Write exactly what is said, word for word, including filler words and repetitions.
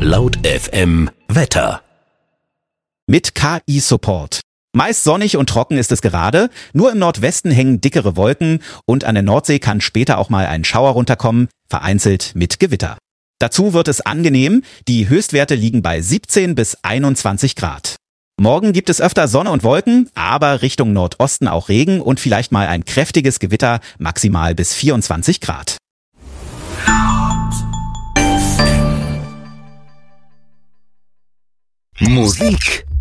Laut F M Wetter. Mit K I-Support. Meist sonnig und trocken ist es gerade, nur im Nordwesten hängen dickere Wolken und an der Nordsee kann später auch mal ein Schauer runterkommen, vereinzelt mit Gewitter. Dazu wird es angenehm, die Höchstwerte liegen bei siebzehn bis einundzwanzig Grad. Morgen gibt es öfter Sonne und Wolken, aber Richtung Nordosten auch Regen und vielleicht mal ein kräftiges Gewitter, maximal bis vierundzwanzig Grad. Musik